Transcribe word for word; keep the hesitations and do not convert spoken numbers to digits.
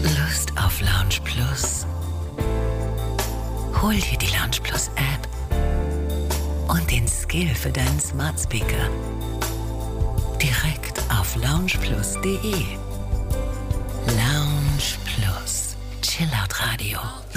Lust auf Lounge Plus? Hol dir die Lounge Plus App und den Skill für deinen Smart Speaker direkt auf loungeplus punkt de. Lounge Plus. Chillout Radio.